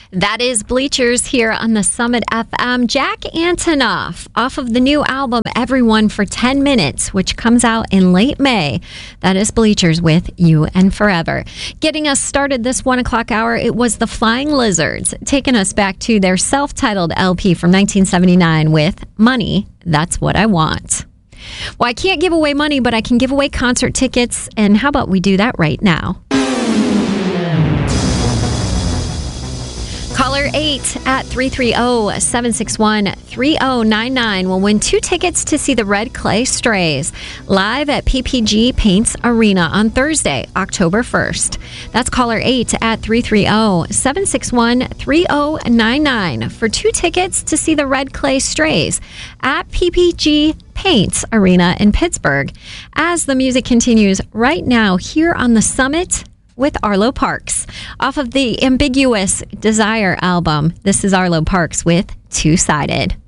That is Bleachers here on the Summit FM. Jack Antonoff off of the new album Everyone for 10 Minutes, which comes out in late May. That is Bleachers with You and Forever. Getting us started this 1 o'clock hour, it was the Flying Lizards, taking us back to their self-titled LP from 1979 with Money, That's What I Want. Well, I can't give away money, but I can give away concert tickets, and how about we do that right now? Caller 8 at 330-761-3099 will win 2 tickets to see the Red Clay Strays live at PPG Paints Arena on Thursday, October 1st. That's caller 8 at 330-761-3099 for 2 tickets to see the Red Clay Strays at PPG Paints Arena in Pittsburgh. As the music continues right now here on the Summit with Arlo Parks. Off of the Ambiguous Desire album, this is Arlo Parks with Two-Sided.